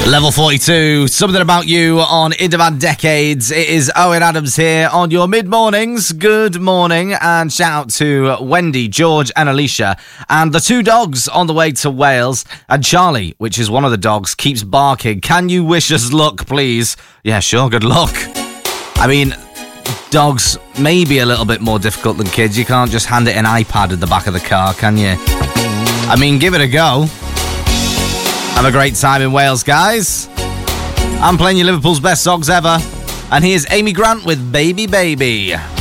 Level 42, something about you on In Demand Decades. It is Owen Adams here on your mid-mornings. Good morning, and shout out to Wendy, George and Alicia, and the two dogs on the way to Wales. And Charlie, which is one of the dogs, keeps barking. Can you wish us luck, please? Yeah, sure, good luck. I mean, dogs may be a little bit more difficult than kids. You can't just hand it an iPad at the back of the car, can you? I mean, give it a go. Have a great time in Wales, guys. I'm playing you Liverpool's best songs ever. And here's Amy Grant with Baby Baby.